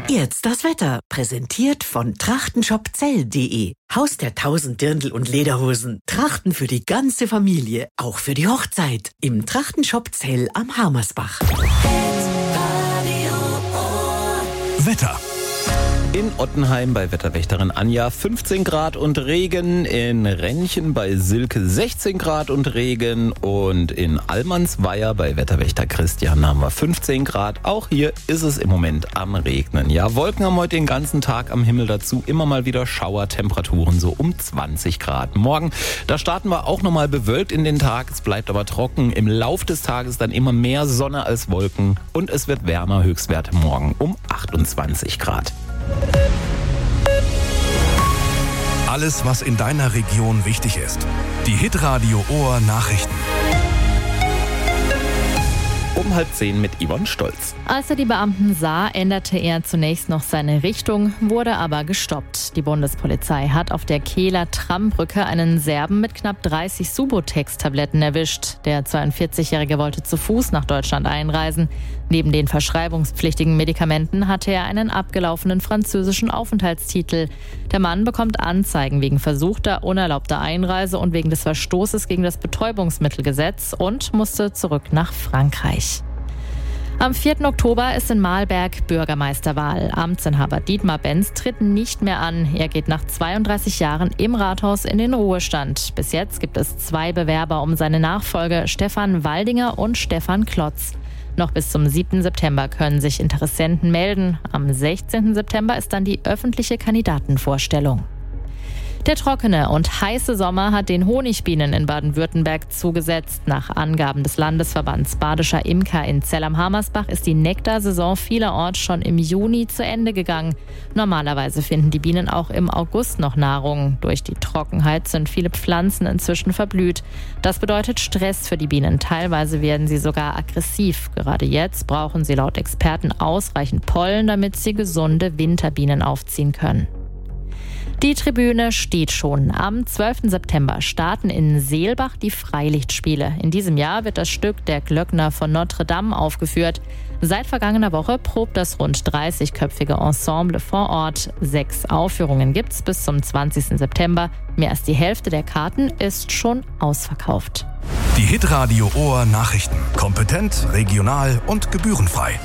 Jetzt das Wetter, präsentiert von trachtenshopzell.de. Haus der 1000 Dirndl und Lederhosen. Trachten für die ganze Familie, auch für die Hochzeit. Im Trachtenshop Zell am Harmersbach. Wetter. In Ottenheim bei Wetterwächterin Anja 15 Grad und Regen, in Rennchen bei Silke 16 Grad und Regen und in Allmannsweier bei Wetterwächter Christian haben wir 15 Grad. Auch hier ist es im Moment am Regnen. Ja, Wolken haben heute den ganzen Tag am Himmel, dazu immer mal wieder Schauertemperaturen, so um 20 Grad. Morgen, da starten wir auch nochmal bewölkt in den Tag, es bleibt aber trocken. Im Lauf des Tages dann immer mehr Sonne als Wolken und es wird wärmer, Höchstwerte morgen um 28 Grad. Alles, was in deiner Region wichtig ist. Die Hitradio Ohr Nachrichten. Um 9:30 mit Yvonne Stolz. Als er die Beamten sah, änderte er zunächst noch seine Richtung, wurde aber gestoppt. Die Bundespolizei hat auf der Kehler Trambrücke einen Serben mit knapp 30 Subutex-Tabletten erwischt. Der 42-Jährige wollte zu Fuß nach Deutschland einreisen. Neben den verschreibungspflichtigen Medikamenten hatte er einen abgelaufenen französischen Aufenthaltstitel. Der Mann bekommt Anzeigen wegen versuchter, unerlaubter Einreise und wegen des Verstoßes gegen das Betäubungsmittelgesetz und musste zurück nach Frankreich. Am 4. Oktober ist in Mahlberg Bürgermeisterwahl. Amtsinhaber Dietmar Benz tritt nicht mehr an. Er geht nach 32 Jahren im Rathaus in den Ruhestand. Bis jetzt gibt es 2 Bewerber um seine Nachfolge, Stefan Waldinger und Stefan Klotz. Noch bis zum 7. September können sich Interessenten melden. Am 16. September ist dann die öffentliche Kandidatenvorstellung. Der trockene und heiße Sommer hat den Honigbienen in Baden-Württemberg zugesetzt. Nach Angaben des Landesverbands Badischer Imker in Zell am Harmersbach ist die Nektarsaison vielerorts schon im Juni zu Ende gegangen. Normalerweise finden die Bienen auch im August noch Nahrung. Durch die Trockenheit sind viele Pflanzen inzwischen verblüht. Das bedeutet Stress für die Bienen. Teilweise werden sie sogar aggressiv. Gerade jetzt brauchen sie laut Experten ausreichend Pollen, damit sie gesunde Winterbienen aufziehen können. Die Tribüne steht schon. Am 12. September starten in Seelbach die Freilichtspiele. In diesem Jahr wird das Stück Der Glöckner von Notre Dame aufgeführt. Seit vergangener Woche probt das rund 30-köpfige Ensemble vor Ort. 6 Aufführungen gibt's bis zum 20. September. Mehr als die Hälfte der Karten ist schon ausverkauft. Die Hitradio Ohr Nachrichten. Kompetent, regional und gebührenfrei.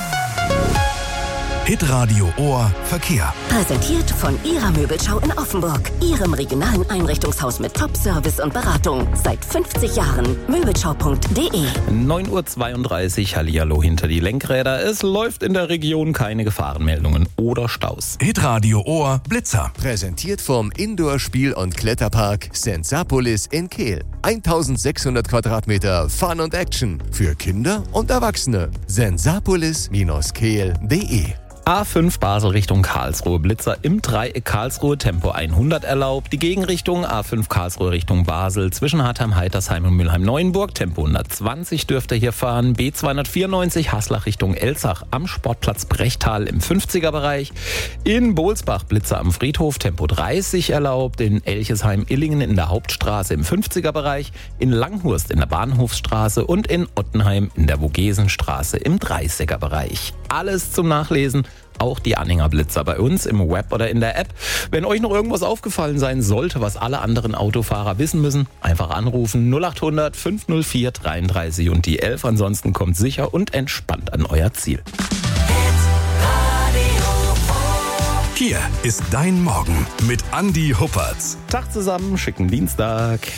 Hitradio Ohr Verkehr. Präsentiert von Ihrer Möbelschau in Offenburg. Ihrem regionalen Einrichtungshaus mit Top-Service und Beratung. Seit 50 Jahren. Möbelschau.de. 9:32 Uhr, hallihallo hinter die Lenkräder. Es läuft in der Region, keine Gefahrenmeldungen oder Staus. Hitradio Ohr Blitzer. Präsentiert vom Indoor-Spiel- und Kletterpark Sensapolis in Kehl. 1600 Quadratmeter Fun und Action für Kinder und Erwachsene. Sensapolis-kehl.de. A5 Basel Richtung Karlsruhe, Blitzer im Dreieck Karlsruhe, Tempo 100 erlaubt. Die Gegenrichtung A5 Karlsruhe Richtung Basel zwischen Hartheim, Heitersheim und Mülheim-Neuenburg. Tempo 120 dürfte hier fahren. B294 Haslach Richtung Elzach am Sportplatz Brechtal im 50er-Bereich. In Bohlsbach Blitzer am Friedhof, Tempo 30 erlaubt. In Elchesheim-Illingen in der Hauptstraße im 50er-Bereich. In Langhurst in der Bahnhofsstraße und in Ottenheim in der Vogesenstraße im 30er-Bereich. Alles zum Nachlesen. Auch die Anhängerblitzer bei uns im Web oder in der App. Wenn euch noch irgendwas aufgefallen sein sollte, was alle anderen Autofahrer wissen müssen, einfach anrufen 0800 504 33 und die 11. Ansonsten kommt sicher und entspannt an euer Ziel. Hier ist dein Morgen mit Andi Huppertz. Tag zusammen, schicken Dienstag.